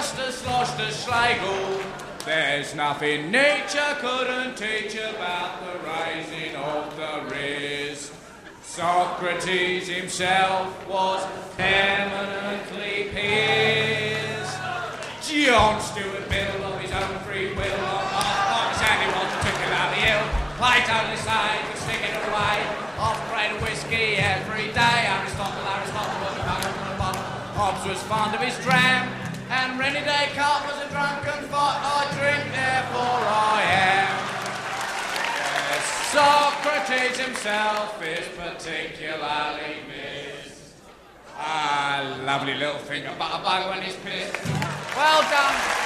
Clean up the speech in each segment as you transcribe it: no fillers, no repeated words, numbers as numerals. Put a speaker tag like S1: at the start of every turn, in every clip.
S1: just a sloshed a schlegel. There's nothing nature couldn't teach about the rising of the riz. Socrates himself was eminently pissed. John Stuart Mill of his own free will on half said he wanted to kill out the ill. Plato decided to stick it away. Half a crate of whiskey every day. Aristotle was a bottle from the bottle. Hobbes was fond of his dram. And René Descartes was a drunken fart. I drink, therefore I am. Yes, Socrates himself is particularly missed. Ah, lovely little finger butterbug when he's pissed. Well done.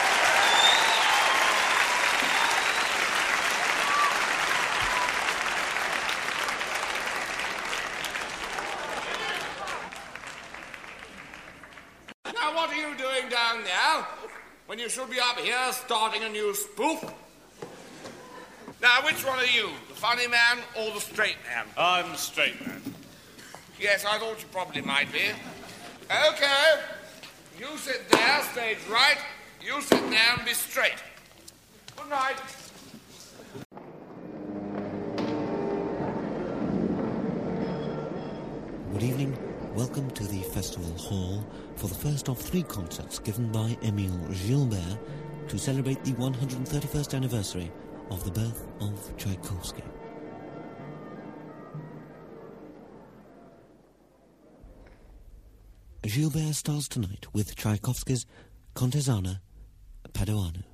S2: Now, what are you doing down there when you should be up here starting a new spoof? Now, which one are you, the funny man or the straight man?
S3: I'm the straight man.
S2: Yes, I thought you probably might be. Okay. You sit there, stage right. You sit there and be straight. Good night.
S4: Good evening. Welcome to the Festival Hall for the first of 3 concerts given by Émile Gilbert to celebrate the 131st anniversary of the birth of Tchaikovsky. Gilbert stars tonight with Tchaikovsky's Contezana Padoano.